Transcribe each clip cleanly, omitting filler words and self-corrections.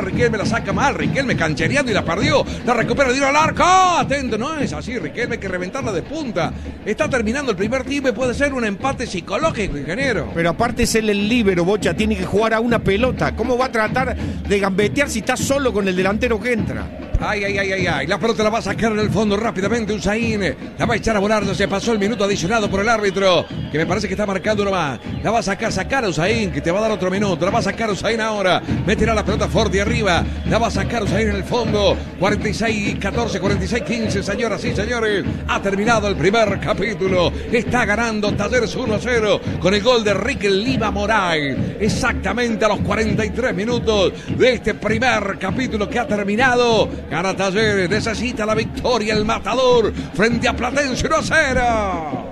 Riquelme la saca mal. Riquelme canchereando y la perdió. La recupera, tiro al arco. Atento, no es así. Riquelme hay que reventarla de punta. Está terminando el primer tiempo y puede ser un empate psicológico, ingeniero. Pero aparte es él el líbero, Bocha. Tiene que jugar a una pelota. ¿Cómo va a tratar de gambetear si está solo con el delantero que entra? Ay. La pelota la va a sacar en el fondo rápidamente Hussein. La va a echar a volar. No se pasó el minuto adicionado por el árbitro, que me parece que está marcando uno más. La va a sacar a Hussein, que te va a dar otro minuto. La va a sacar Hussein ahora. Meterá la pelota fuerte arriba. La va a sacar Hussein en el fondo. 46-14, 46-15, señoras y señores. Ha terminado el primer capítulo. Está ganando Talleres 1-0 con el gol de Rick Lima Moray. Exactamente a los 43 minutos de este primer capítulo que ha terminado. Gana Talleres, necesita la victoria el Matador frente a Platense 1-0.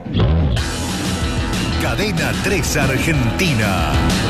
Cadena 3 Argentina.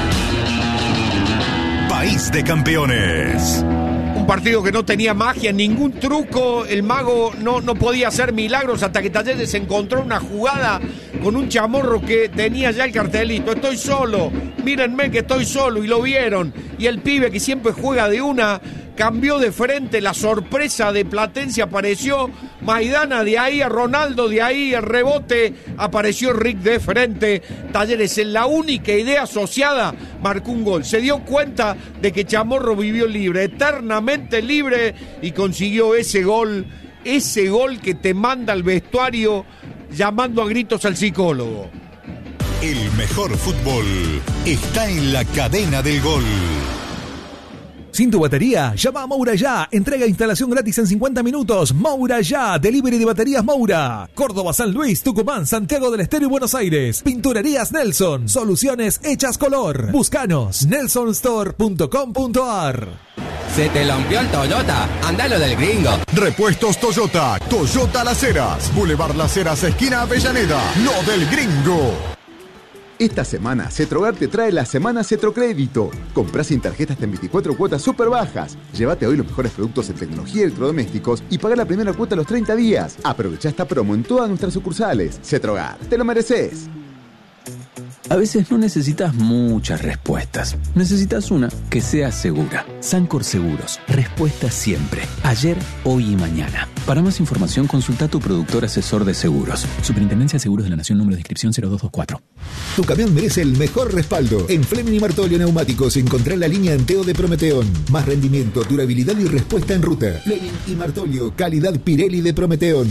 País de campeones. Un partido que no tenía magia, ningún truco. El mago no podía hacer milagros hasta que Talleres encontró una jugada con un Chamorro que tenía ya el cartelito. Estoy solo, mírenme que estoy solo, y lo vieron. Y el pibe que siempre juega de una cambió de frente. La sorpresa de Platense apareció. Maidana de ahí, a Ronaldo de ahí, el rebote, apareció Rick de frente. Talleres, en la única idea asociada, marcó un gol. Se dio cuenta de que Chamorro vivió libre, eternamente libre, y consiguió ese gol que te manda al vestuario llamando a gritos al psicólogo. El mejor fútbol está en la cadena del gol. ¿Sin tu batería? Llama a Moura Ya. Entrega e instalación gratis en 50 minutos. Moura Ya. Delivery de baterías Moura. Córdoba, San Luis, Tucumán, Santiago del Estero y Buenos Aires. Pinturerías Nelson. Soluciones hechas color. Búscanos. nelsonstore.com.ar. Se te rompió el Toyota. Andalo del Gringo. Repuestos Toyota. Toyota Las Heras. Boulevard Las Heras, esquina Avellaneda. Lo del Gringo. Esta semana, Cetrogar te trae la Semana Cetrocrédito. Comprá sin tarjetas hasta en 24 cuotas súper bajas. Llévate hoy los mejores productos en tecnología y electrodomésticos y paga la primera cuota a los 30 días. Aprovecha esta promo en todas nuestras sucursales. Cetrogar, te lo mereces. A veces no necesitas muchas respuestas. Necesitas una que sea segura. Sancor Seguros. Respuesta siempre. Ayer, hoy y mañana. Para más información, consulta a tu productor asesor de seguros. Superintendencia de Seguros de la Nación, número de inscripción 0224. Tu camión merece el mejor respaldo. En Fleming y Martolio Neumáticos encontrá la línea Anteo de Prometeón. Más rendimiento, durabilidad y respuesta en ruta. Fleming y Martolio, calidad Pirelli de Prometeón.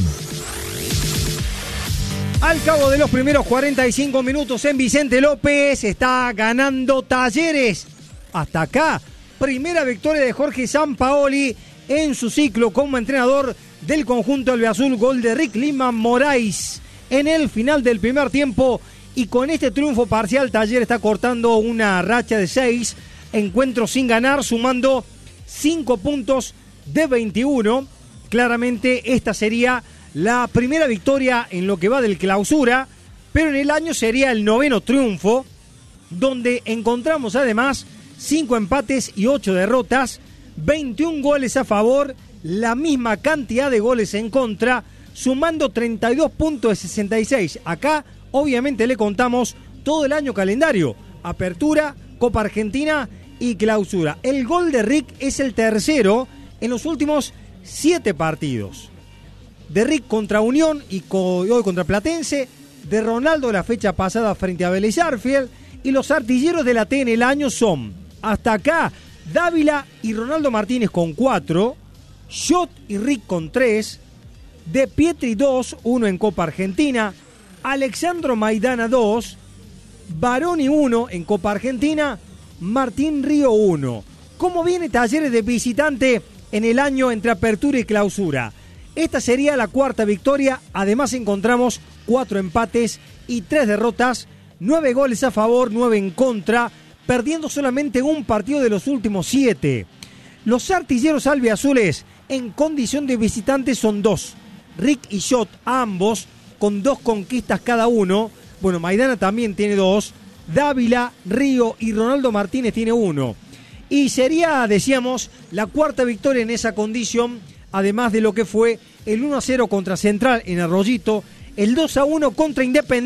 Al cabo de los primeros 45 minutos en Vicente López, está ganando Talleres. Hasta acá, primera victoria de Jorge Sampaoli en su ciclo como entrenador del conjunto albiazul. Gol de Rick Lima Moraes en el final del primer tiempo. Y con este triunfo parcial, Talleres está cortando una racha de 6 encuentros sin ganar, sumando 5 puntos de 21. Claramente esta sería la primera victoria en lo que va del clausura, pero en el año sería el 9º triunfo, donde encontramos además 5 empates y 8 derrotas, 21 goles a favor, la misma cantidad de goles en contra, sumando 32 puntos de 66. Acá obviamente le contamos todo el año calendario, apertura, Copa Argentina y clausura. El gol de Rick es el tercero en los últimos 7 partidos. De Rick contra Unión y hoy contra Platense, de Ronaldo la fecha pasada frente a Vélez Sarsfield, y los artilleros de la T en el año son, hasta acá, Dávila y Ronaldo Martínez con 4, Schott y Rick con 3, De Pietri 2, 1 en Copa Argentina, Alexandro Maidana 2, Baroni 1 en Copa Argentina, Martín Río 1. ¿Cómo viene Talleres de visitante en el año entre apertura y clausura? Esta sería la 4ª victoria, además encontramos 4 empates y 3 derrotas, 9 goles a favor, 9 en contra, perdiendo solamente un partido de los últimos 7. Los artilleros albiazules en condición de visitantes son 2, Rick y Schott, ambos con 2 conquistas cada uno. Bueno, Maidana también tiene 2, Dávila, Río y Ronaldo Martínez tiene 1. Y sería, decíamos, la 4ª victoria en esa condición, además de lo que fue el 1-0 contra Central en Arroyito, el 2-1 contra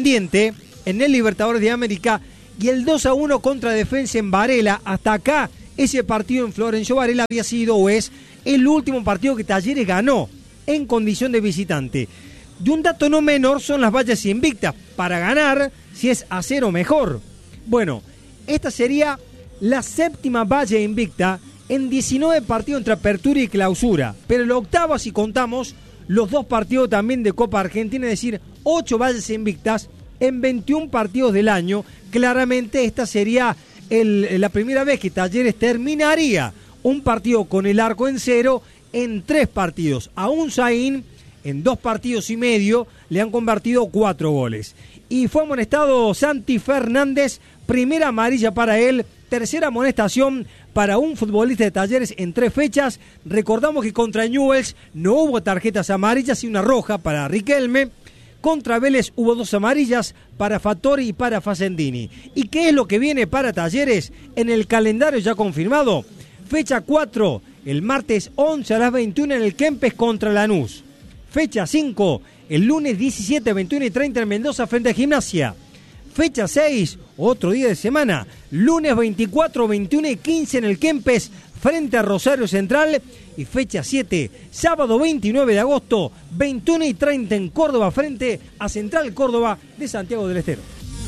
Independiente en el Libertadores de América y el 2-1 contra Defensa en Varela. Hasta acá ese partido en Florencio Varela había sido o es el último partido que Talleres ganó en condición de visitante. Y un dato no menor son las vallas invictas. Para ganar, si es a 0 mejor. Bueno, esta sería la 7ª valla invicta en 19 partidos entre apertura y clausura. Pero la 8ª, si contamos los 2 partidos también de Copa Argentina, es decir, 8 vallas invictas en 21 partidos del año. Claramente esta sería la primera vez que Talleres terminaría un partido con el arco en 0 en 3 partidos. A Unzaín, en 2 partidos y medio, le han convertido 4 goles. Y fue amonestado Santi Fernández, primera amarilla para él, tercera amonestación para un futbolista de Talleres en 3 fechas. Recordamos que contra Newell's no hubo tarjetas amarillas y una roja para Riquelme. Contra Vélez hubo 2 amarillas para Fattori y para Facendini. ¿Y qué es lo que viene para Talleres en el calendario ya confirmado? Fecha 4, el martes 11 a las 21 en el Kempes contra Lanús. Fecha 5, el lunes 17, 21 y 30 en Mendoza frente a Gimnasia. Fecha 6, otro día de semana, lunes 24, 21 y 15 en el Kempes frente a Rosario Central. Y fecha 7, sábado 29 de agosto, 21 y 30 en Córdoba frente a Central Córdoba de Santiago del Estero.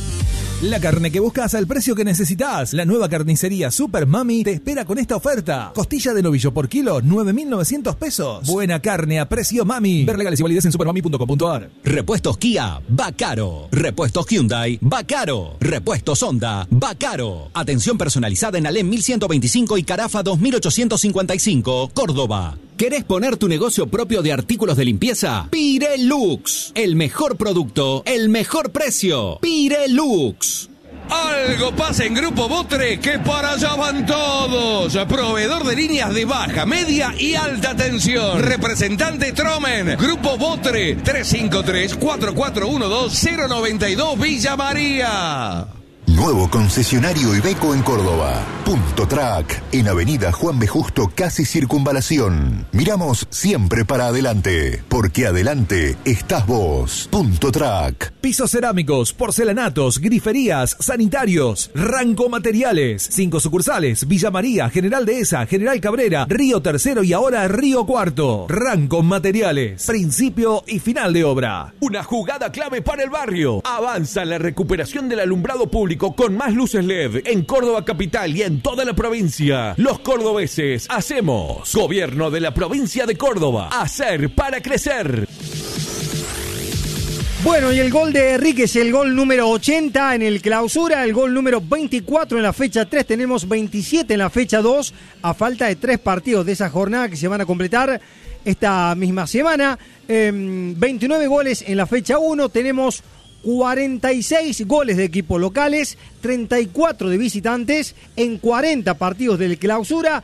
La carne que buscas al precio que necesitas. La nueva carnicería Super Mami te espera con esta oferta. Costilla de novillo por kilo, 9.900 pesos. Buena carne a precio Mami. Ver legales y validez en supermami.com.ar. Repuestos Kia, va caro. Repuestos Hyundai, va caro. Repuestos Honda, va caro. Atención personalizada en Alem 1125 y Carafa 2855, Córdoba. ¿Querés poner tu negocio propio de artículos de limpieza? Pirelux. El mejor producto, el mejor precio. Pirelux. Algo pasa en Grupo Botre, que para allá van todos. Proveedor de líneas de baja, media y alta tensión. Representante Tromen. Grupo Botre, 353-4412-092 Villa María. Nuevo concesionario Iveco en Córdoba. Punto Track, en Avenida Juan B. Justo, casi Circunvalación. Miramos siempre para adelante, porque adelante estás vos. Punto Track. Pisos cerámicos, porcelanatos, griferías, sanitarios, Ranco Materiales. 5 sucursales: Villa María, General Dehesa, General Cabrera, Río Tercero y ahora Río Cuarto. Ranco Materiales, principio y final de obra. Una jugada clave para el barrio. Avanza la recuperación del alumbrado público con más luces LED en Córdoba capital y en toda la provincia. Los cordobeses hacemos. Gobierno de la provincia de Córdoba. Hacer para crecer. Bueno, y el gol de Enrique es el gol número 80 en el clausura, el gol número 24 en la fecha 3, tenemos 27 en la fecha 2, a falta de 3 partidos de esa jornada que se van a completar esta misma semana. 29 goles en la fecha 1, tenemos 46 goles de equipos locales, 34 de visitantes en 40 partidos del clausura,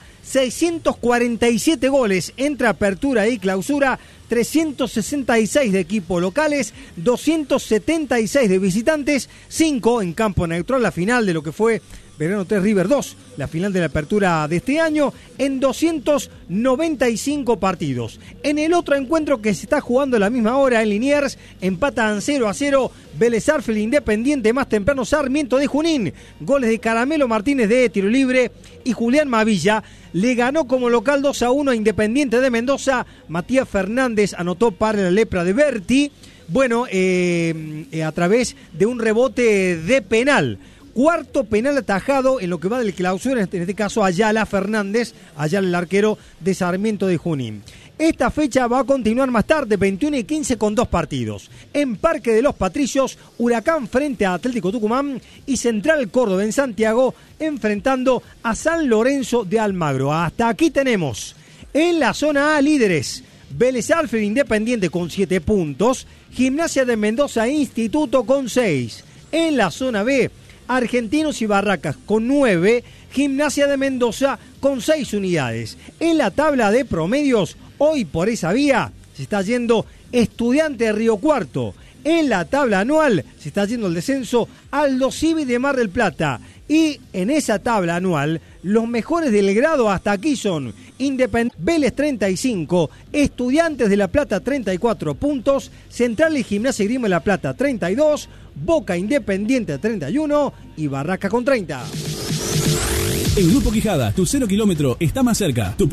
647 goles entre apertura y clausura, 366 de equipos locales, 276 de visitantes, 5 en campo neutral, la final de lo que fue Belgrano 3 River 2, la final de la apertura de este año, en 295 partidos. En el otro encuentro que se está jugando a la misma hora en Liniers, empatan 0-0 Vélez Sarsfield Independiente, más temprano Sarmiento de Junín, goles de Caramelo Martínez de tiro libre y Julián Mavilla. Le ganó como local 2-1 a Independiente de Mendoza, Matías Fernández anotó para la lepra de Berti, bueno, a través de un rebote de penal. Cuarto penal atajado en lo que va del clausura, en este caso Ayala Fernández, Ayala el arquero de Sarmiento de Junín. Esta fecha va a continuar más tarde, 21 y 15 con 2 partidos. En Parque de los Patricios, Huracán frente a Atlético Tucumán y Central Córdoba en Santiago enfrentando a San Lorenzo de Almagro. Hasta aquí tenemos en la zona A líderes: Vélez Sarsfield Independiente con 7 puntos, Gimnasia de Mendoza Instituto con 6. En la zona B, Argentinos y Barracas con 9, Gimnasia de Mendoza con 6 unidades. En la tabla de promedios, hoy por esa vía se está yendo Estudiante de Río Cuarto. En la tabla anual se está yendo el descenso Aldo Civi de Mar del Plata. Y en esa tabla anual, los mejores del grado hasta aquí son Vélez 35, Estudiantes de La Plata 34 puntos, Central y Gimnasia y Grima de La Plata 32, Boca Independiente 31 y Barraca con 30. En Grupo Quijada, tu 0 kilómetro está más cerca. Tu